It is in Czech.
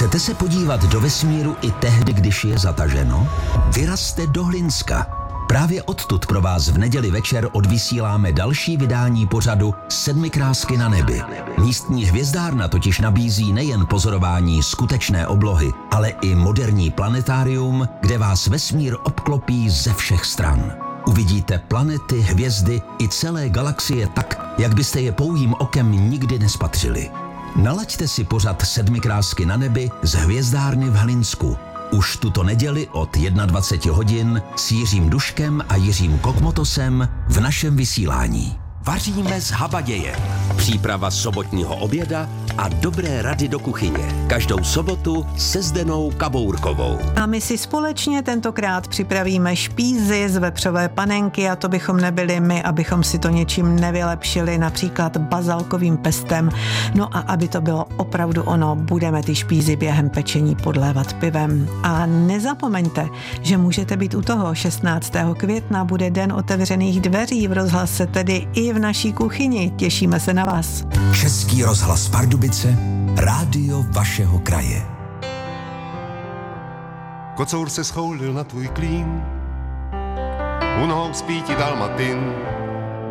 Chcete se podívat do vesmíru i tehdy, když je zataženo? Vyrazte do Hlinska. Právě odtud pro vás v neděli večer odvysíláme další vydání pořadu Sedmikrásky na nebi. Místní hvězdárna totiž nabízí nejen pozorování skutečné oblohy, ale i moderní planetárium, kde vás vesmír obklopí ze všech stran. Uvidíte planety, hvězdy i celé galaxie tak, jak byste je pouhým okem nikdy nespatřili. Nalaďte si pořad Sedmikrásky na nebi z hvězdárny v Hlinsku. Už tuto neděli od 21 hodin s Jiřím Duškem a Jiřím Kokmotosem v našem vysílání. Vaříme z habaděje. Příprava sobotního oběda a dobré rady do kuchyně. Každou sobotu se Zdenou Kabourkovou. A my si společně tentokrát připravíme špízy z vepřové panenky a to bychom nebyli my, abychom si to něčím nevylepšili, například bazalkovým pestem. No a aby to bylo opravdu ono, budeme ty špízy během pečení podlévat pivem. A nezapomeňte, že můžete být u toho. 16. května bude den otevřených dveří v rozhlase, tedy i v naší kuchyni. Těšíme se na vás. Český rozhlas Pardubice, rádio vašeho kraje. Kocour se schoulil na tvůj klín, u nohou spí ti dalmatin.